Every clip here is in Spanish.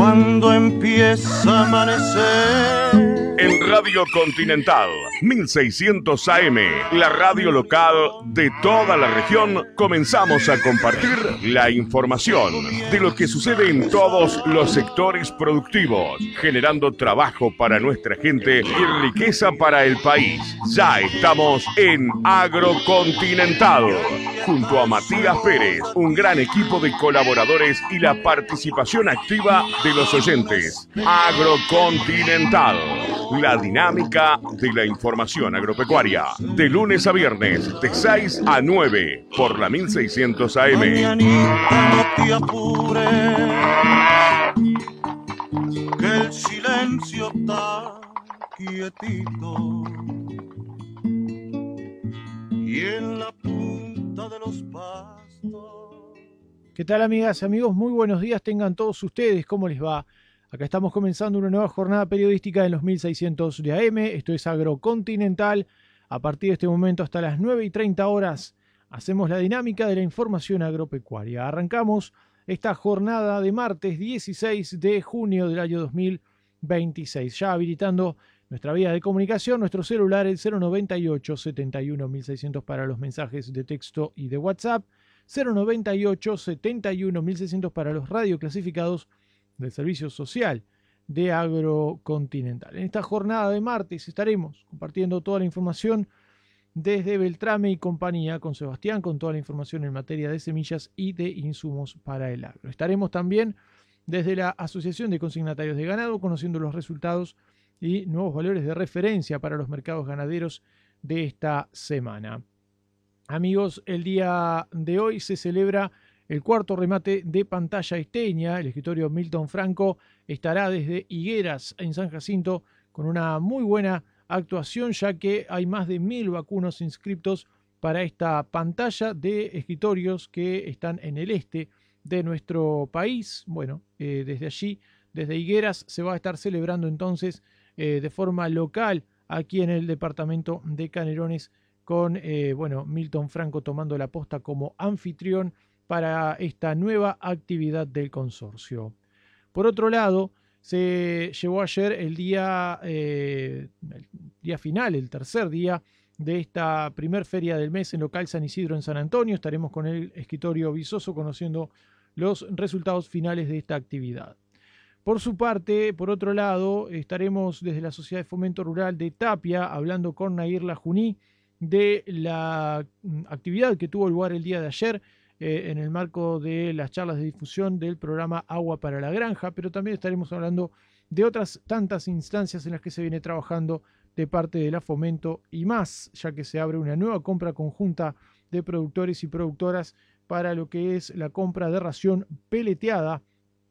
cuando empieza a amanecer. En Radio Continental, 1600 AM, la radio local de toda la región, comenzamos a compartir la información de lo que sucede en todos los sectores productivos, generando trabajo para nuestra gente y riqueza para el país. Ya estamos en Agrocontinental, junto a Matías Pérez, un gran equipo de colaboradores y la participación activa de los oyentes. Agrocontinental, la dinámica de la información agropecuaria, de lunes a viernes, de 6 a 9, por la 1600 AM. Mañanita, no te apures, que el silencio está quietito, y en la punta de los pastos. ¿Qué tal, amigas y amigos? Muy buenos días tengan todos ustedes. ¿Cómo les va? Acá estamos comenzando una nueva jornada periodística en los 1600 de AM. Esto es Agrocontinental. A partir de este momento hasta las 9:30 horas hacemos la dinámica de la información agropecuaria. Arrancamos esta jornada de martes 16 de junio del año 2026. Ya habilitando nuestra vía de comunicación, nuestro celular, el 098 71 1600 para los mensajes de texto y de WhatsApp, 098 71 1600 para los radioclasificados del Servicio Social de Agrocontinental. En esta jornada de martes estaremos compartiendo toda la información desde Beltrame y compañía con Sebastián, con toda la información en materia de semillas y de insumos para el agro. Estaremos también desde la Asociación de Consignatarios de Ganado, conociendo los resultados y nuevos valores de referencia para los mercados ganaderos de esta semana. Amigos, el día de hoy se celebra el cuarto remate de Pantalla Esteña. El escritorio Milton Franco estará desde Higueras en San Jacinto con una muy buena actuación, ya que hay más de 1000 vacunos inscriptos para esta pantalla de escritorios que están en el este de nuestro país. Bueno, desde allí, desde Higueras, se va a estar celebrando entonces de forma local aquí en el departamento de Canelones con Milton Franco tomando la posta como anfitrión para esta nueva actividad del consorcio. Por otro lado, se llevó ayer el día final, el tercer día de esta primer feria del mes en local San Isidro en San Antonio. Estaremos con el escritorio Visoso conociendo los resultados finales de esta actividad. Por su parte, por otro lado, estaremos desde la Sociedad de Fomento Rural de Tapia hablando con Nair Lajuní de la actividad que tuvo lugar el día de ayer en el marco de las charlas de difusión del programa Agua para la Granja, pero también estaremos hablando de otras tantas instancias en las que se viene trabajando de parte de la Fomento y más, ya que se abre una nueva compra conjunta de productores y productoras para lo que es la compra de ración peleteada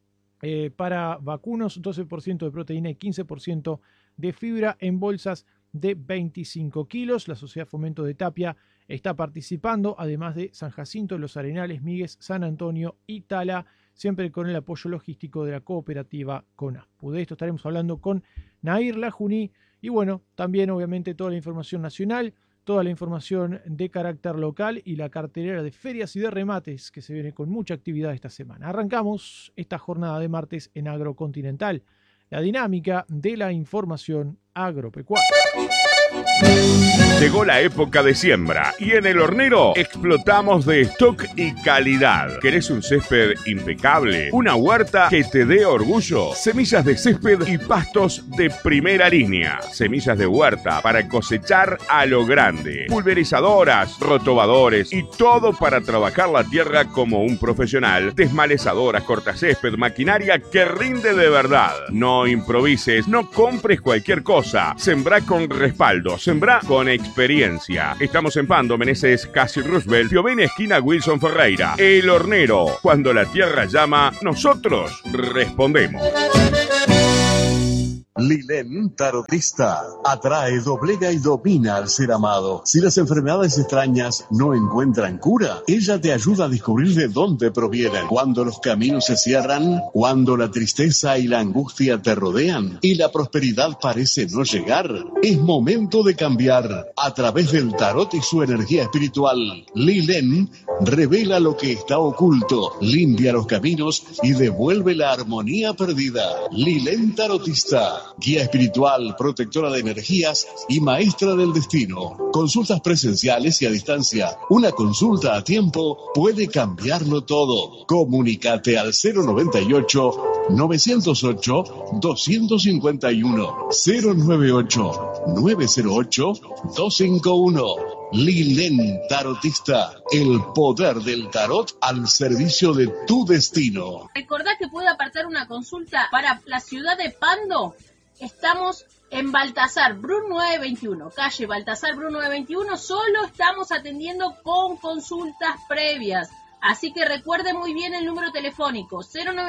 para vacunos, 12% de proteína y 15% de fibra en bolsas de 25 kilos. La Sociedad Fomento de Tapia está participando, además de San Jacinto, Los Arenales, Míguez, San Antonio y Tala, siempre con el apoyo logístico de la cooperativa CONASPU. De esto estaremos hablando con Nair Lajuní y bueno, también obviamente toda la información nacional, toda la información de carácter local y la cartelera de ferias y de remates que se viene con mucha actividad esta semana. Arrancamos esta jornada de martes en Agrocontinental, la dinámica de la información agropecuaria. Llegó la época de siembra y en El Hornero explotamos de stock y calidad. ¿Querés un césped impecable? ¿Una huerta que te dé orgullo? Semillas de césped y pastos de primera línea. Semillas de huerta para cosechar a lo grande. Pulverizadoras, rotobadores y todo para trabajar la tierra como un profesional. Desmalezadoras, cortacésped, maquinaria que rinde de verdad. No improvises, no compres cualquier cosa. Sembrá con respaldo, sembrá con experiencia. Estamos en Pando, Meneses, Casi Roosevelt, Piovene, esquina Wilson Ferreira. El Hornero. Cuando la tierra llama, nosotros respondemos. Lilén Tarotista atrae, doblega y domina al ser amado. Si las enfermedades extrañas no encuentran cura, ella te ayuda a descubrir de dónde provienen. Cuando los caminos se cierran, cuando la tristeza y la angustia te rodean y la prosperidad parece no llegar, es momento de cambiar. A través del tarot y su energía espiritual, Lilén revela lo que está oculto, limpia los caminos y devuelve la armonía perdida. Lilén Tarotista, guía espiritual, protectora de energías y maestra del destino. Consultas presenciales y a distancia. Una consulta a tiempo puede cambiarlo todo. Comunícate al 098-908-251. 098-908-251. Lilén Tarotista, el poder del tarot al servicio de tu destino. Recordá que puede apartar una consulta para la ciudad de Pando. Estamos en Baltasar Brun 921, calle Baltasar Brun 921. Solo estamos atendiendo con consultas previas. Así que recuerde muy bien el número telefónico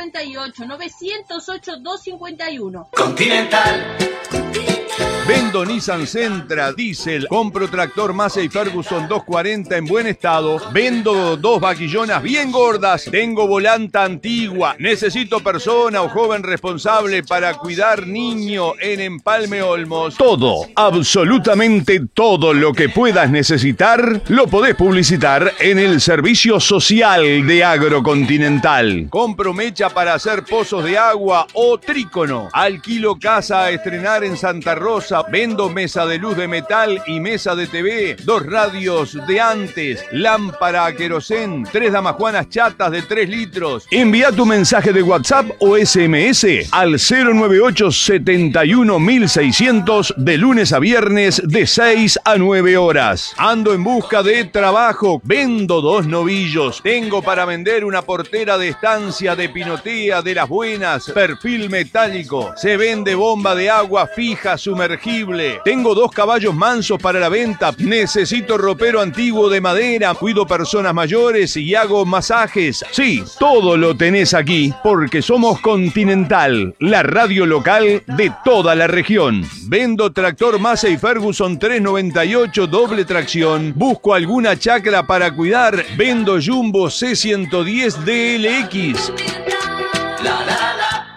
098-908-251. Continental. Vendo Nissan Sentra, diésel, compro tractor Massey Ferguson 240 en buen estado, vendo 2 vaquillonas bien gordas, tengo volanta antigua, necesito persona o joven responsable para cuidar niño en Empalme Olmos. Todo, absolutamente todo lo que puedas necesitar, lo podés publicitar en el servicio social de Agrocontinental. Compro mecha para hacer pozos de agua o trícono, alquilo casa a estrenar en Santa Rosa, vendo mesa de luz de metal y mesa de TV, 2 radios de antes, lámpara a querosén, 3 damajuanas chatas de 3 litros. Envía tu mensaje de WhatsApp o SMS al 098 71 1600 de lunes a viernes de 6 a 9 horas. Ando en busca de trabajo, vendo 2 novillos, tengo para vender una portera de estancia de pinotea de las buenas, perfil metálico, se vende bomba de agua fija sumergible. Tengo 2 caballos mansos para la venta. Necesito ropero antiguo de madera. Cuido personas mayores y hago masajes. Sí, todo lo tenés aquí porque somos Continental, la radio local de toda la región. Vendo tractor Massey Ferguson 398 doble tracción. Busco alguna chacra para cuidar. Vendo Jumbo C110 DLX. La, la, la.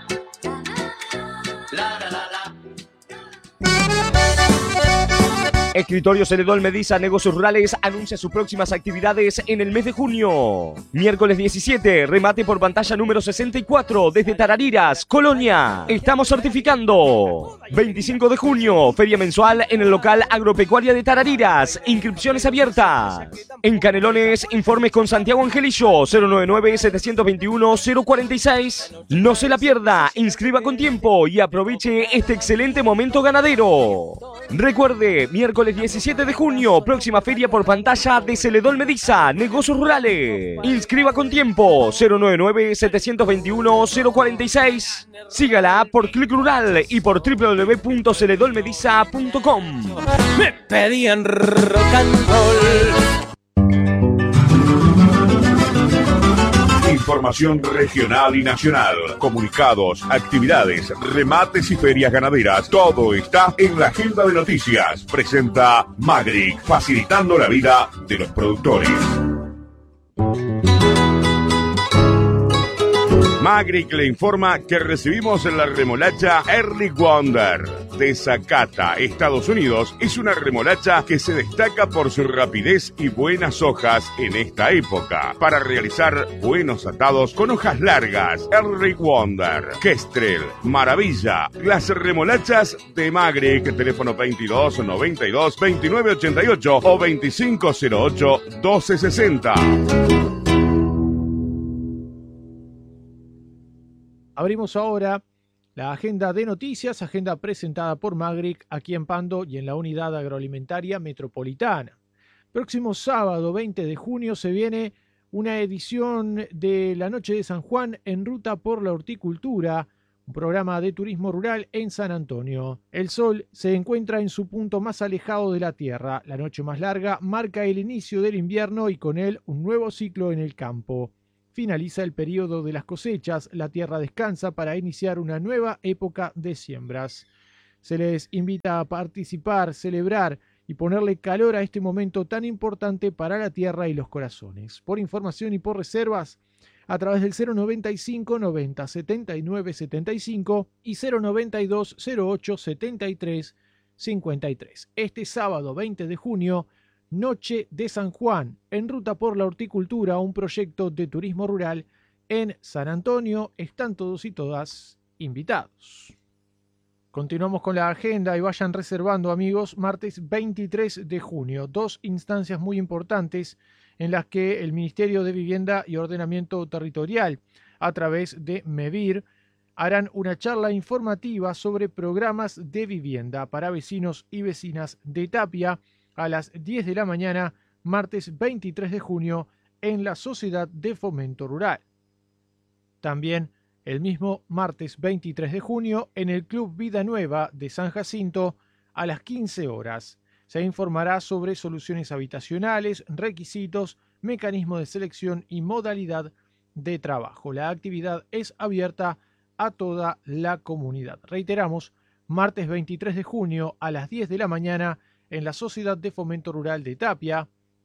Escritorio Celedón Mediza Negocios Rurales anuncia sus próximas actividades en el mes de junio. Miércoles 17, remate por pantalla número 64 desde Tarariras, Colonia. Estamos certificando. 25 de junio, feria mensual en el local Agropecuaria de Tarariras. Inscripciones abiertas. En Canelones, informes con Santiago Angelillo, 099-721-046. No se la pierda, inscriba con tiempo y aproveche este excelente momento ganadero. Recuerde, miércoles 17 de junio, próxima feria por pantalla de Celedón Mediza, Negocios Rurales. Inscriba con tiempo, 099-721-046. Sígala por Click Rural y por www.celedonmediza.com. Me pedían rock and roll. Información regional y nacional, comunicados, actividades, remates y ferias ganaderas. Todo está en la agenda de noticias. Presenta Magric, facilitando la vida de los productores. Magric le informa que recibimos la remolacha Early Wonder de Zacata, Estados Unidos. Es una remolacha que se destaca por su rapidez y buenas hojas en esta época para realizar buenos atados con hojas largas. Early Wonder, Kestrel, Maravilla, las remolachas de Magric, teléfono 22 92 29 88 o 2508 1260. Abrimos ahora la agenda de noticias, agenda presentada por Magric aquí en Pando y en la Unidad Agroalimentaria Metropolitana. Próximo sábado 20 de junio se viene una edición de la Noche de San Juan en ruta por la horticultura, un programa de turismo rural en San Antonio. El sol se encuentra en su punto más alejado de la tierra. La noche más larga marca el inicio del invierno y con él un nuevo ciclo en el campo. Finaliza el periodo de las cosechas, la tierra descansa para iniciar una nueva época de siembras. Se les invita a participar, celebrar y ponerle calor a este momento tan importante para la tierra y los corazones. Por información y por reservas, a través del 095 90 79 75 y 092 08 73 53. Este sábado 20 de junio, Noche de San Juan, en ruta por la horticultura, un proyecto de turismo rural en San Antonio. Están todos y todas invitados. Continuamos con la agenda y vayan reservando, amigos. Martes 23 de junio, 2 instancias muy importantes en las que el Ministerio de Vivienda y Ordenamiento Territorial, a través de MEVIR, harán una charla informativa sobre programas de vivienda para vecinos y vecinas de Tapia a las 10 de la mañana, martes 23 de junio, en la Sociedad de Fomento Rural. También el mismo martes 23 de junio, en el Club Vida Nueva de San Jacinto, a las 15 horas. Se informará sobre soluciones habitacionales, requisitos, mecanismo de selección y modalidad de trabajo. La actividad es abierta a toda la comunidad. Reiteramos, martes 23 de junio a las 10 de la mañana en la Sociedad de Fomento Rural de Tapia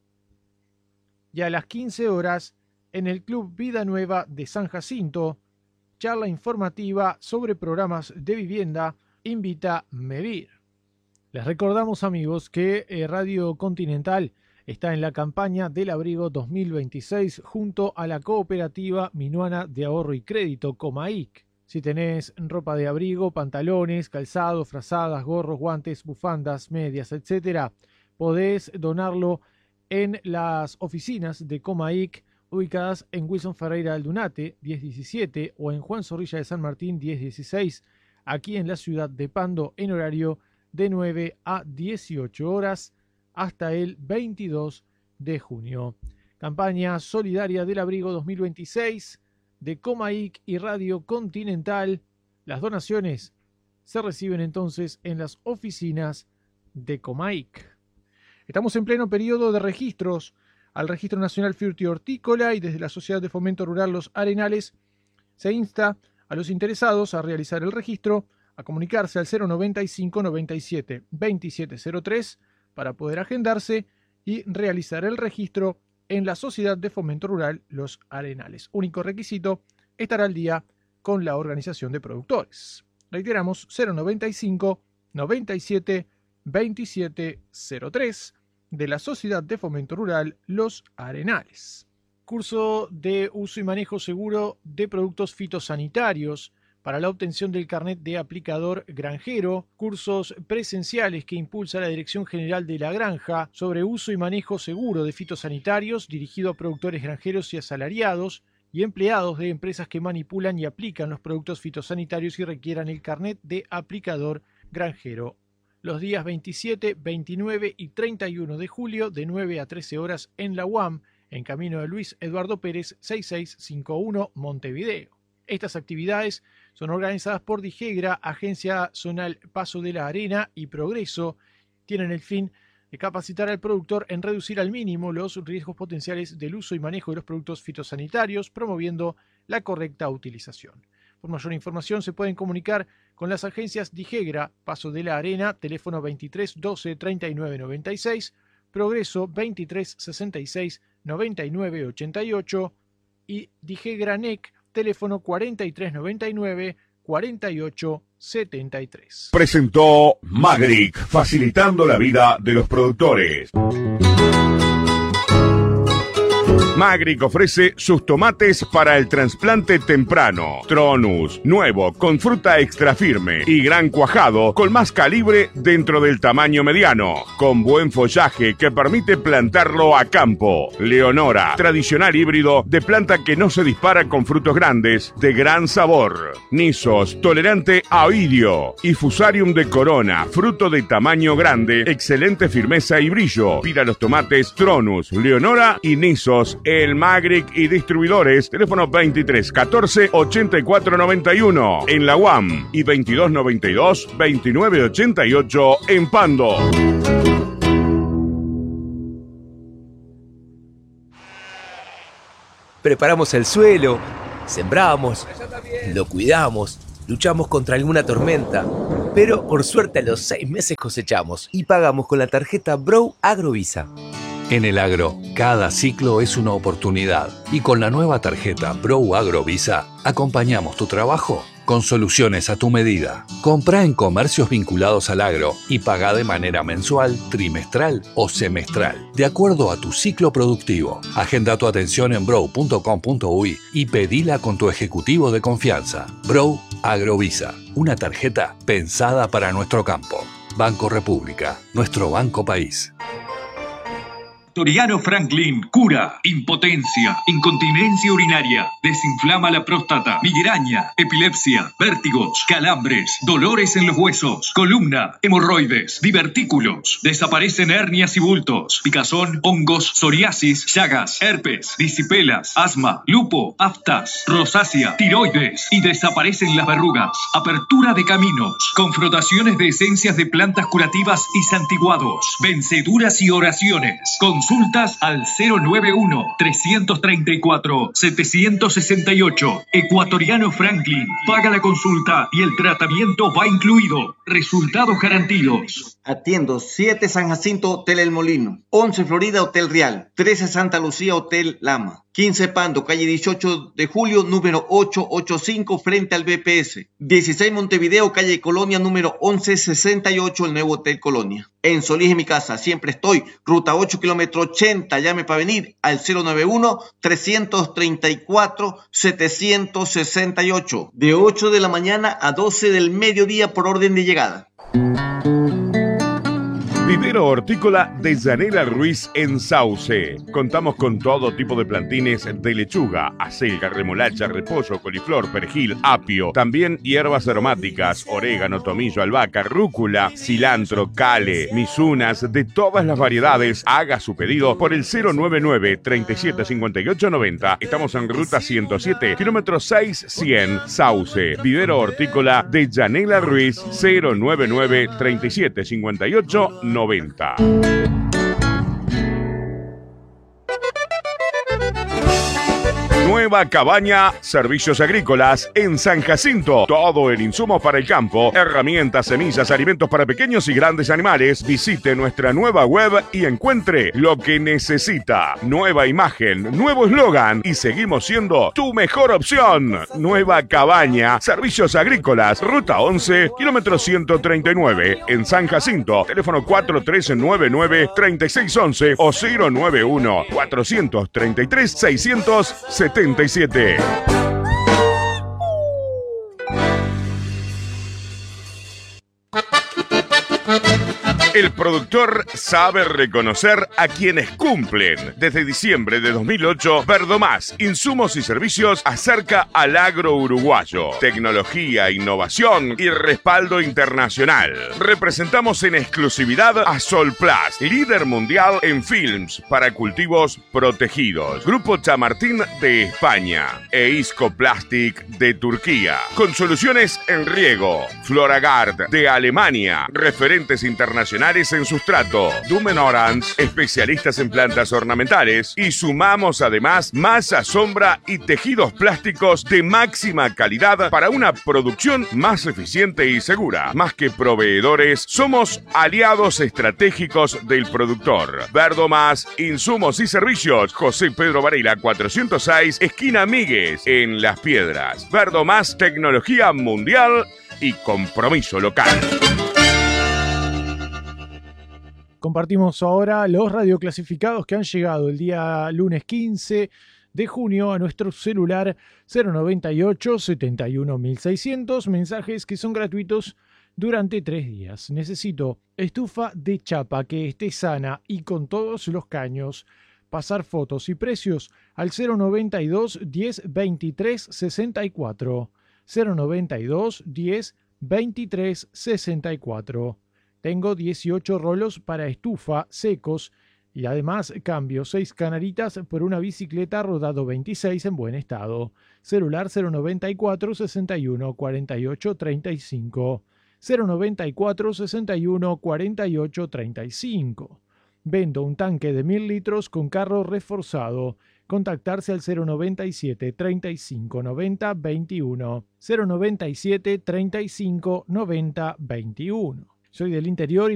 y a las 15 horas en el Club Vida Nueva de San Jacinto, charla informativa sobre programas de vivienda, invita MEVIR. Les recordamos, amigos, que Radio Continental está en la campaña del abrigo 2026 junto a la cooperativa minuana de ahorro y crédito Comaic. Si tenés ropa de abrigo, pantalones, calzado, frazadas, gorros, guantes, bufandas, medias, etc., podés donarlo en las oficinas de Comaic ubicadas en Wilson Ferreira Aldunate 1017 o en Juan Zorrilla de San Martín 1016, aquí en la ciudad de Pando, en horario de 9 a 18 horas hasta el 22 de junio. Campaña solidaria del abrigo 2026 de Comaic y Radio Continental. Las donaciones se reciben entonces en las oficinas de Comaic. Estamos en pleno periodo de registros al Registro Nacional Hortícola y desde la Sociedad de Fomento Rural Los Arenales se insta a los interesados a realizar el registro, a comunicarse al 095 97 2703 para poder agendarse y realizar el registro en la Sociedad de Fomento Rural Los Arenales. Único requisito, estar al día con la organización de productores. Reiteramos, 095 97 2703 de la Sociedad de Fomento Rural Los Arenales. Curso de uso y manejo seguro de productos fitosanitarios para la obtención del carnet de aplicador granjero, cursos presenciales que impulsa la Dirección General de la Granja sobre uso y manejo seguro de fitosanitarios dirigido a productores granjeros y asalariados y empleados de empresas que manipulan y aplican los productos fitosanitarios y requieran el carnet de aplicador granjero. Los días 27, 29 y 31 de julio de 9 a 13 horas en la UAM, en camino de Luis Eduardo Pérez 6651 Montevideo. Estas actividades son organizadas por Digegra, Agencia Zonal Paso de la Arena y Progreso. Tienen el fin de capacitar al productor en reducir al mínimo los riesgos potenciales del uso y manejo de los productos fitosanitarios, promoviendo la correcta utilización. Por mayor información se pueden comunicar con las agencias Digegra, Paso de la Arena, teléfono 23 12 39 96, Progreso 23 66 99 88 y Digegra NEC, teléfono 43 99 48 73. Presentó Magric, facilitando la vida de los productores. Magric ofrece sus tomates para el trasplante temprano. Tronus, nuevo, con fruta extra firme y gran cuajado, con más calibre dentro del tamaño mediano, con buen follaje que permite plantarlo a campo. Leonora, tradicional híbrido de planta que no se dispara con frutos grandes, de gran sabor. Nisos, tolerante a oidio. Y Fusarium de Corona, fruto de tamaño grande, excelente firmeza y brillo. Pida los tomates Tronus, Leonora y Nisos, el Magric y distribuidores, teléfono 23 14 84 91 en la UAM y 22 92 29 88 en Pando. Preparamos el suelo, sembramos, lo cuidamos, luchamos contra alguna tormenta, pero por suerte a los 6 meses cosechamos y pagamos con la tarjeta Bro Agrovisa. En el agro, cada ciclo es una oportunidad y con la nueva tarjeta Bro Agrovisa acompañamos tu trabajo con soluciones a tu medida. Comprá en comercios vinculados al agro y pagá de manera mensual, trimestral o semestral, de acuerdo a tu ciclo productivo. Agenda tu atención en brow.com.uy y pedila con tu ejecutivo de confianza. Brow Agrovisa, una tarjeta pensada para nuestro campo. Banco República, nuestro banco país. Toriano Franklin cura impotencia, incontinencia urinaria, desinflama la próstata, migraña, epilepsia, vértigos, calambres, dolores en los huesos, columna, hemorroides, divertículos, desaparecen hernias y bultos, picazón, hongos, psoriasis, llagas, herpes, disipelas, asma, lupo, aftas, rosácea, tiroides y desaparecen las verrugas. Apertura de caminos, con frotaciones de esencias de plantas curativas y santiguados, venceduras y oraciones. Consultas al 091-334-768. Ecuatoriano Franklin. Paga la consulta y el tratamiento va incluido. Resultados garantidos. Atiendo 7 San Jacinto Hotel El Molino, 11 Florida Hotel Real, 13 Santa Lucía Hotel Lama, 15 Pando, calle 18 de Julio, número 885, frente al BPS. 16 Montevideo, calle Colonia, número 1168, el nuevo Hotel Colonia. En Solís, en mi casa, siempre estoy. Ruta 8, kilómetro 80, llame para venir al 091-334-768. De 8 de la mañana a 12 del mediodía por orden de llegada. Vivero Hortícola de Yanela Ruiz en Sauce. Contamos con todo tipo de plantines de lechuga, acelga, remolacha, repollo, coliflor, perejil, apio. También hierbas aromáticas, orégano, tomillo, albahaca, rúcula, cilantro, cale, misunas, de todas las variedades. Haga su pedido por el 099-375890. Estamos en ruta 107, kilómetro 6100, Sauce. Vivero Hortícola de Yanela Ruiz, 099-375890. Nueva Cabaña, servicios agrícolas en San Jacinto. Todo el insumo para el campo, herramientas, semillas, alimentos para pequeños y grandes animales. Visite nuestra nueva web y encuentre lo que necesita. Nueva imagen, nuevo eslogan y seguimos siendo tu mejor opción. Nueva Cabaña, servicios agrícolas, ruta 11, kilómetro 139 en San Jacinto. Teléfono 4399-3611 o 091-433-677. El productor sabe reconocer a quienes cumplen. Desde diciembre de 2008, Verdomás, insumos y servicios acerca al agro uruguayo. Tecnología, innovación y respaldo internacional. Representamos en exclusividad a Solplast, líder mundial en films para cultivos protegidos. Grupo Chamartín de España e Isco Plastic de Turquía. Con soluciones en riego. Floragard de Alemania. Referentes internacionales en sustrato. Dumen Orange, especialistas en plantas ornamentales. Y sumamos además masa, sombra y tejidos plásticos de máxima calidad para una producción más eficiente y segura. Más que proveedores, somos aliados estratégicos del productor. Verdomás, insumos y servicios. José Pedro Varela 406, esquina Míguez, en Las Piedras. Verdomás, tecnología mundial y compromiso local. Compartimos ahora los radioclasificados que han llegado el día lunes 15 de junio a nuestro celular 098 71 1600, mensajes que son gratuitos durante 3 días. Necesito estufa de chapa que esté sana y con todos los caños. Pasar fotos y precios al 092 10 23 64. 092 10 23 64. Tengo 18 rolos para estufa secos y además cambio 6 canaritas por una bicicleta rodado 26 en buen estado. Celular 094 61 48 35. 094 61 48 35. Vendo un tanque de 1000 litros con carro reforzado. Contactarse al 097 35 90 21. 097 35 90 21. Soy del interior y